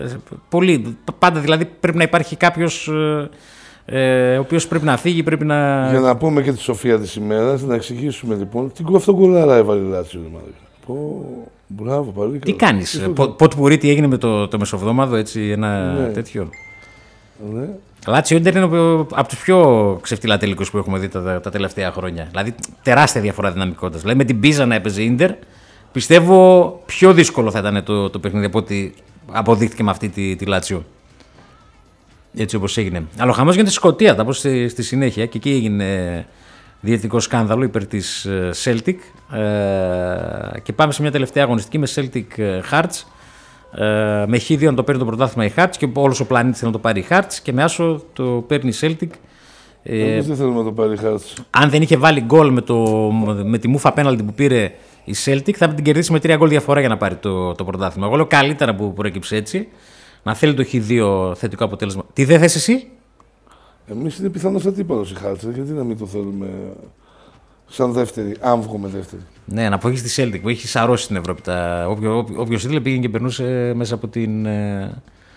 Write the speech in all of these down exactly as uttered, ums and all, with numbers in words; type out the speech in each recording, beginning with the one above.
πολύ. Πάντα δηλαδή πρέπει να υπάρχει κάποιος ε, ο οποίος πρέπει να φύγει, πρέπει να. Για να πούμε και τη σοφία της ημέρας, να εξηγήσουμε λοιπόν. Τι κοφτογκολάρα έβαλε η Λάτσιο. Πω, μπράβο, πολύ τι κάνεις, πότε μπορεί, τι έγινε με το, το μεσοβδόμαδο, έτσι, ένα ναι. τέτοιο. Ναι. Λάτσιο Ίντερ είναι από τους πιο ξεφτυλά τελικούς που έχουμε δει τα, τα τελευταία χρόνια. Δηλαδή τεράστια διαφορά δυναμικότητας. Δηλαδή με την Πίζα να έπαιζε Ίντερ, πιστεύω πιο δύσκολο θα ήταν το, το παιχνίδι από ότι αποδείχθηκε με αυτή τη, τη Λάτσιο. Έτσι όπως έγινε. Αλλά ο χαμός γίνεται στη Σκωτία, θα πω στη, στη συνέχεια, και εκεί έγινε διαιτητικό σκάνδαλο υπέρ της Celtic. Ε, και πάμε σε μια τελευταία αγωνιστική με Celtic Hearts. Ε, με χ δύο να το παίρνει το πρωτάθλημα η Hearts και όλος ο πλανήτης να το πάρει η Hearts, και με άσο το παίρνει η Celtic. Ε, δεν θέλουμε να το πάρει η Hearts. Αν δεν είχε βάλει γκολ με, το, με τη μούφα πέναλτι που πήρε η Celtic, θα την κερδίσει με τρία γκολ διαφορά για να πάρει το, το πρωτάθλημα. Εγώ λέω καλύτερα που προέκυψε έτσι, να θέλει το χ δύο θετικό αποτέλεσμα. Τι δεν θες εσύ? Εμείς είναι πιθανώς αντίπαλος η Hearts, γιατί να μην το θέλουμε σαν δεύτερη, αν βγούμε δεύτερη. Ναι, να απογείς τη Celtic που έχει σαρώσει στην Ευρώπη. Τα... Όποιο, όποιο, όποιος ήθελε πήγαινε και περνούσε μέσα από την. Ε,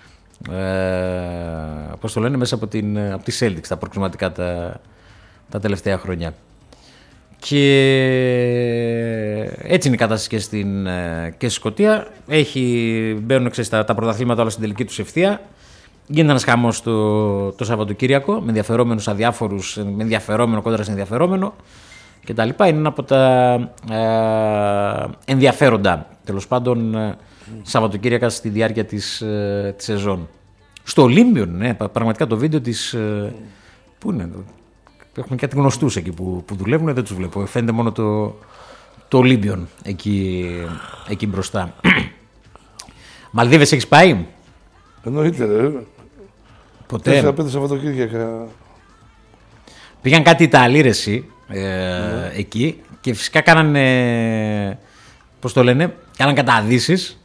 πώς το λένε, μέσα από, την, από τη Celtic στα προξηματικά τα, τα τελευταία χρόνια. Και έτσι είναι η κατάσταση και στην, και στη Σκωτία. Έχει, μπαίνουν ξέρεις, τα, τα πρωταθλήματα όλα στην τελική τους ευθεία. Γίνεται ένας χαμός το, το Σαββατοκύριακο με ενδιαφερόμενους αδιάφορους, με ενδιαφερόμενο κόντρα σε ενδιαφερόμενο κτλ. Είναι ένα από τα ε, ενδιαφέροντα τέλος πάντων Σαββατοκύριακα στη διάρκεια της, ε, της σεζόν. Στο Ολύμπιον, ναι, πραγματικά το βίντεο της. Ε, πού είναι, έχουμε κάτι γνωστούς εκεί που, που δουλεύουν, δεν τους βλέπω. Φαίνεται μόνο το, το Ολύμπιον εκεί, εκεί μπροστά. Μαλδίβες έχεις πάει? Εννοείται, ρε. Ποτέ. Τέσσερα πέντε Σαββατοκύριακα. Πήγαν κάτι Ιταλοί ρε εσύ, ε, ναι. εκεί, και φυσικά κάνανε, πώς το λένε, κάναν καταδύσεις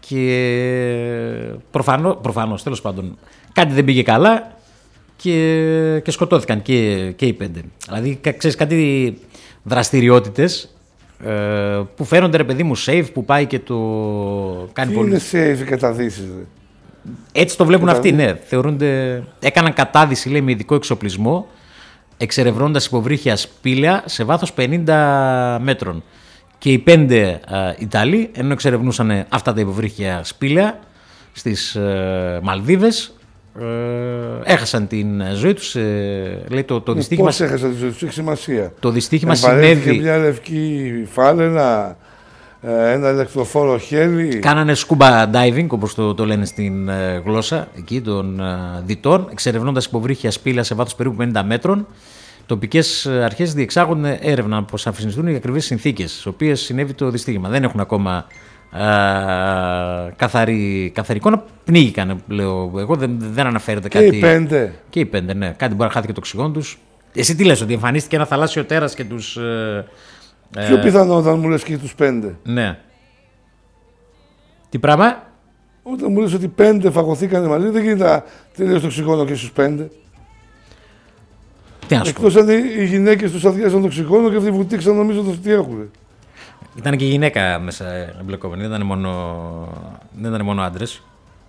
και προφανώς, προφανώς τέλος πάντων, κάτι δεν πήγε καλά και, και σκοτώθηκαν και, και οι πέντε. Δηλαδή, ξέρεις, κάτι δραστηριότητες ε, που φαίνονται ρε παιδί μου safe, που πάει και το κάνει τι πολύ. Είναι safe οι καταδύσεις, ρε. Έτσι το βλέπουν αυτοί, ναι. Θεωρούνται, έκαναν κατάδυση, λέει, με ειδικό εξοπλισμό, εξερευνώντας υποβρύχια σπήλαια σε βάθος πενήντα μέτρων. Και οι πέντε α, Ιταλοί, ενώ εξερευνούσαν αυτά τα υποβρύχια σπήλαια στις ε, Μαλδίβες, ε, έχασαν την ζωή τους. Ε, λέει, το, το δυστύχημα. Πώς έχασαν τη ζωή τους, έχει σημασία. Το δυστύχημα συνέβη. Μια λευκή φάλαινα, ένα ηλεκτροφόρο χέρι. Κάνανε scuba diving, όπως το, το λένε στην ε, γλώσσα εκεί των ε, διτών, εξερευνώντας υποβρύχια σπήλαια σε βάθος περίπου πενήντα μέτρων. Τοπικές αρχές διεξάγουν έρευνα να αποσαφινιστούν οι ακριβείς συνθήκες στις οποίες συνέβη το δυστύχημα. Δεν έχουν ακόμα ε, καθαρή, καθαρή εικόνα. Πνίγηκαν, λέω εγώ, δεν, δεν αναφέρεται και κάτι. Και οι πέντε. Και οι πέντε, ναι. Κάτι μπορεί να χάθηκε το οξυγόν τους. Εσύ τι λες, ότι εμφανίστηκε ένα θαλάσσιο τέρας και τους. Ε, Πιο ε, πιθανό όταν μου λες και τους πέντε. Ναι. Τι πράγμα? Όταν μου λες ότι πέντε φαγωθήκανε μαζί, δεν γίνεται να τελείωσε το οξυγόνο και στους πέντε. Τι να σου πω. Εκτός αν οι γυναίκες τους αδειάσαν το οξυγόνο και αυτοί βουτήξαν νομίζοντας ότι έχουν. Ήταν και γυναίκα μέσα εμπλεκόμενη, δεν ήταν μόνο, δεν ήταν μόνο άντρες.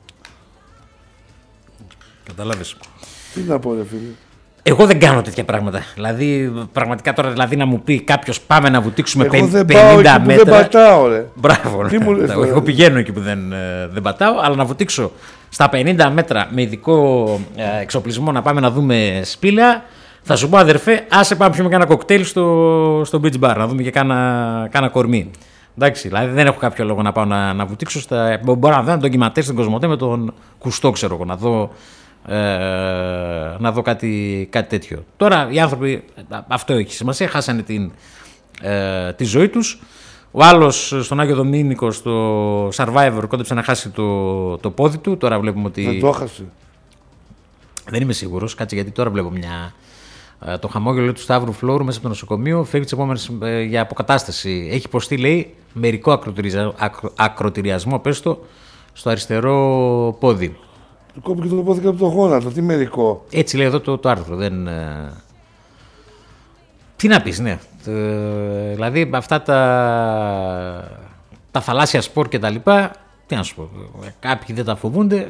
Καταλάβεις. Τι να πω ρε φίλε. Εγώ δεν κάνω τέτοια πράγματα. Δηλαδή, πραγματικά τώρα δηλαδή, να μου πει κάποιος πάμε να βουτήξουμε εγώ δεν πενήντα πάω μέτρα. Δεν πατάω, ρε. Μπράβο. Τι μου λες, εγώ πηγαίνω εκεί που δεν, δεν πατάω, αλλά να βουτήξω στα πενήντα μέτρα με ειδικό ε, εξοπλισμό να πάμε να δούμε σπήλαια. Θα σου πω αδερφέ, άσε πάμε πιούμε κάνα κοκτέιλ στο, στο beach bar, να δούμε και κάνα, κάνα κορμί. Εντάξει, δηλαδή δεν έχω κάποιο λόγο να πάω να, να βουτήξω. Στα, μπορώ να δω ένα ντοκιματέρ στην Κοσμοτέ με τον Κουστό, ξέρω εγώ, να δω. Ε, να δω κάτι, κάτι τέτοιο. Τώρα οι άνθρωποι, αυτό έχει σημασία, χάσανε την, ε, τη ζωή τους. Ο άλλος στον Άγιο Δομήνικο στο Survivor κόντεψε να χάσει το, το πόδι του. Τώρα βλέπουμε ότι δεν το έχασε. Δεν είμαι σίγουρος, κάτσε, γιατί τώρα βλέπω μια, ε, το χαμόγελο του Σταύρου Φλόρου μέσα από το νοσοκομείο. Φεύγει τις επόμενες ε, για αποκατάσταση. Έχει υποστεί, λέει, μερικό ακροτηριασμό, ακρο, ακροτηριασμό πέστο, στο αριστερό πόδι. Του κόμπηκε το πόδι από το γόνατο, τι μερικό. Έτσι λέει εδώ το, το άρθρο. Δεν, ε... Τι να πεις, ναι. Ε, δηλαδή αυτά τα, τα θαλάσσια σπορ και τα λοιπά, τι να σου πω, κάποιοι δεν τα φοβούνται.